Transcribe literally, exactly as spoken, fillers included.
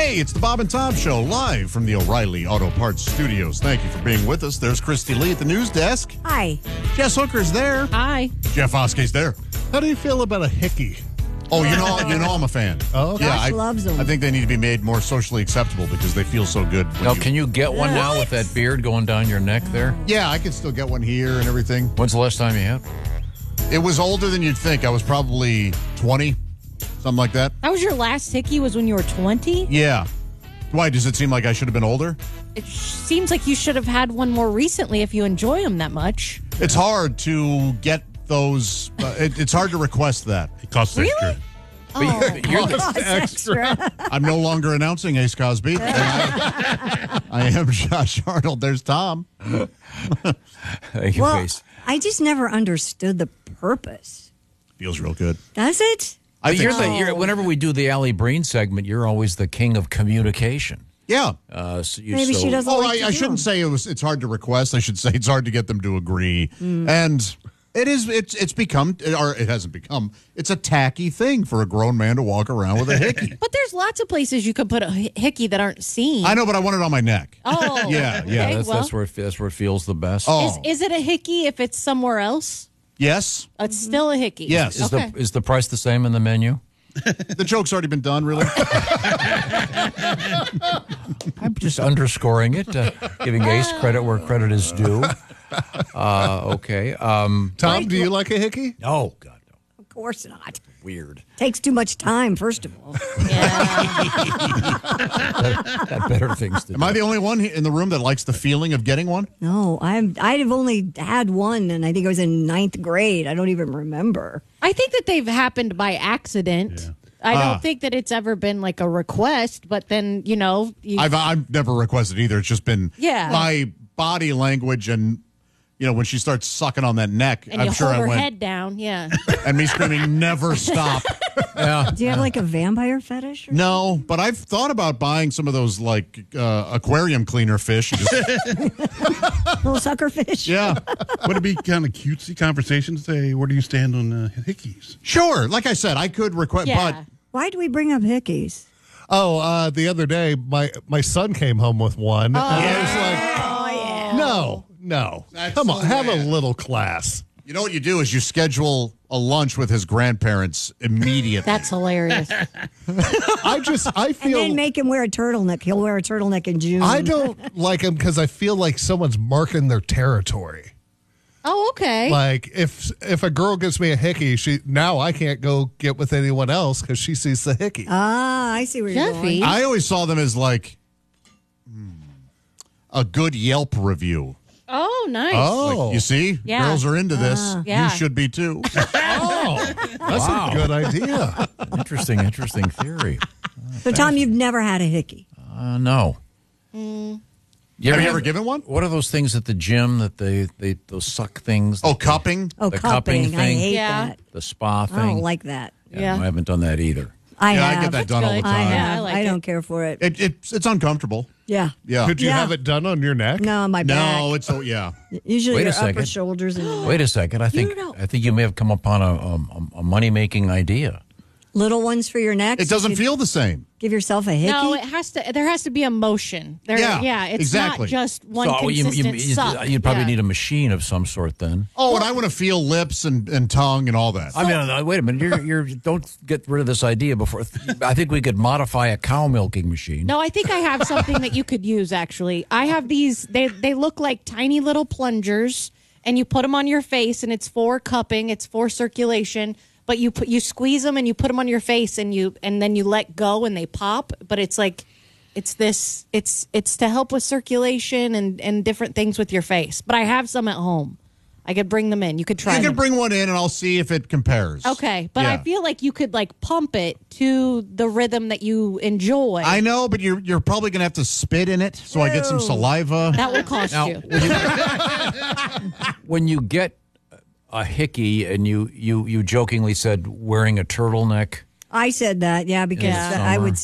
Hey, it's the Bob and Tom Show, live from the O'Reilly Auto Parts Studios. Thank you for being with us. There's Christy Lee at the news desk. Hi. Jess Hooker's there. Hi. Jeff Oskey's there. How do you feel about a hickey? Oh, you know, you know I'm a fan. Oh, okay. yeah, Josh I, loves them. I think they need to be made more socially acceptable because they feel so good. when Now, you- can you get one now with that beard going down your neck there? Yeah, I can still get one here and everything. When's the last time you had? It was older than you'd think. I was probably twenty, something like that. That was your last hickey was when you were twenty? Yeah. Why, does it seem like I should have been older? It seems like you should have had one more recently if you enjoy them that much. It's hard to get those. Uh, it, it's hard to request that. It costs Really? extra. Oh. You're the, Cost extra. I'm no longer announcing Ace Cosby. I, I am Josh Arnold. There's Tom. Thank you, Well, face. I just never understood the purpose. Feels real good. Does it? I But think you're so. the, you're, whenever we do the Allie Breen segment, you're always the king of communication. Yeah. Uh, so you, Maybe so, she doesn't Oh, like I, to I do shouldn't them. say it was. It's hard to request. I should say it's hard to get them to agree. And it is. It's it's become, or it hasn't become. It's a tacky thing for a grown man to walk around with a hickey. But there's lots of places you could put a hi- hickey that aren't seen. I know, but I want it on my neck. Oh. Yeah, yeah, Yeah, Okay, that's, well, that's where it, that's where it feels the best. Oh, is, is it a hickey if it's somewhere else? yes. It's still a hickey. Yes. Is Okay. the is the price the same in the menu? The joke's already been done. Really. I'm just underscoring it, uh, giving Ace credit where credit is due. Uh, okay. Um, Tom, do you like a hickey? oh, God, no. Of course not. Weird. Takes too much time, first of all. Got better things to do. Am I the only one in the room that likes the feeling of getting one? No, I'm, I've only had one, and I think I was in ninth grade. I don't even remember. I think that they've happened by accident. I don't Ah. think that it's ever been like a request, but then, you know. You, I've I've never requested either. It's just been Yeah. my body language and. You know, when she starts sucking on that neck, and I'm you sure hold I her went, head down. Yeah. and me screaming, never stop. Yeah. Do you have like a vampire fetish? Or No, but I've thought about buying some of those, like, uh, aquarium cleaner fish. Just- little sucker fish? yeah, Would it be kind of cutesy conversation to say, where do you stand on uh, hickeys? sure. Like I said, I could request, Yeah. but Why do we bring up hickeys? Oh, uh, the other day, my, my son came home with one. Oh, and I was like, no, no. That's Come on, the have a way. little class. you know what you do is you schedule a lunch with his grandparents immediately. That's hilarious. I just, I And feel, then make him wear a turtleneck. He'll wear a turtleneck in June. I don't like him because I feel like someone's marking their territory. Oh, okay. Like if if a girl gives me a hickey, she now I can't go get with anyone else because she sees the hickey. Ah, I see where you're Jeffy. going. I always saw them as like hmm, a good Yelp review. Oh, nice. oh, Like, you see, Yeah. girls are into this. yeah. You should be too. oh, that's Wow. a good idea. Interesting, interesting theory. So, Tom, you've never had a hickey. Uh, no. You Have you have- ever given one? What are those things at the gym that they, they those suck things? Oh, cupping. Oh, The cupping. cupping I thing? hate Yeah. that. The spa I thing? don't like that. Yeah. no, I haven't done that either. I Yeah, have. I get that done all the good. I time. Yeah, have. I I, like it. don't care for it. It, it's it's uncomfortable. Yeah. Yeah. Could you Yeah. have it done on your neck? No, my back. No, it's oh yeah. Usually Wait a your upper second. shoulders. And Wait a second. I think know- I think you may have come upon a, a, a money making idea. little ones for your neck. It so doesn't you feel the same. Give yourself a hickey. No, it has to. There has to be a motion. There, Yeah, yeah, it's exactly. not just one so you, consistent you, you, suck. you'd probably Yeah. need a machine of some sort then. Oh, and I want to feel lips and, and tongue and all that. I mean, uh, wait a minute. You're, you're don't get rid of this idea before. I think we could modify a cow milking machine. No, I think I have something that you could use. Actually, I have these. They they look like tiny little plungers, and you put them on your face, and it's for cupping. It's for circulation. But you put you squeeze them and you put them on your face, and you and then you let go, and they pop. But it's like, it's this. It's it's to help with circulation and and different things with your face. But I have some at home. I could bring them in. You could try. You them. can bring one in, and I'll see if it compares. Okay, but I Yeah. feel like you could like pump it to the rhythm that you enjoy. I know, but you're you're probably gonna have to spit in it, so I get some Ew. saliva. that will cost Now, you. when you, when you get a hickey and you, you, you jokingly said wearing a turtleneck. I said that, yeah, because Yeah. I would